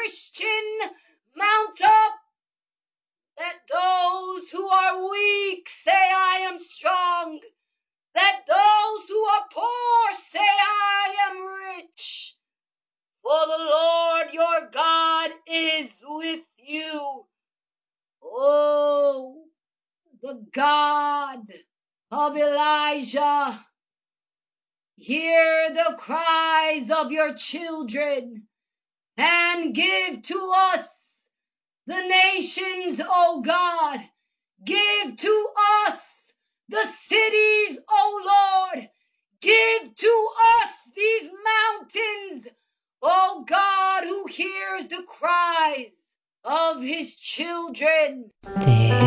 Christian, mount up. Let those who are weak say, I am strong. Let those who are poor say, I am rich. For the Lord your God is with you. Oh, the God of Elijah, hear the cries of your children and give to us the nations, O God. Give to us the cities, O Lord. Give to us these mountains, O God, who hears the cries of his children.